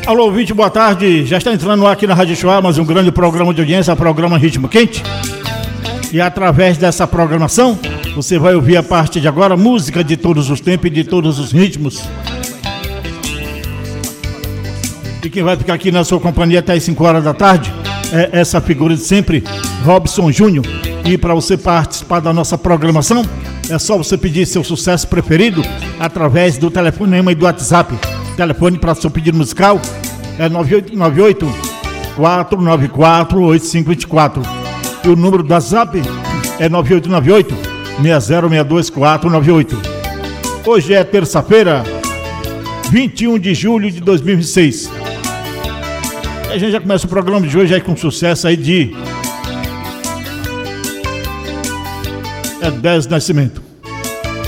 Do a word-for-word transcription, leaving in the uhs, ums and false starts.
Alô, ouvinte, boa tarde. Já está entrando no ar aqui na Rádio Show, mas um grande programa de audiência, programa Ritmo Quente. E através dessa programação, você vai ouvir a partir de agora música de todos os tempos e de todos os ritmos. E quem vai ficar aqui na sua companhia até as cinco horas da tarde é essa figura de sempre, Robson Júnior. E para você participar da nossa programação, é só você pedir seu sucesso preferido através do telefonema e do WhatsApp. O telefone para seu pedido musical é nove oito nove oito, quatro nove quatro, oito cinco dois quatro. E o número do WhatsApp é nove oito nove oito, seis zero seis dois quatro nove oito. Hoje é terça-feira, vinte e um de julho de dois mil e vinte e seis. A gente já começa o programa de hoje aí com sucesso aí de Edésio Nascimento.